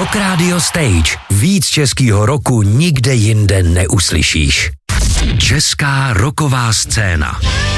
Rock Radio Stage. Víc českýho roku nikde jinde neuslyšíš. Česká rocková scéna.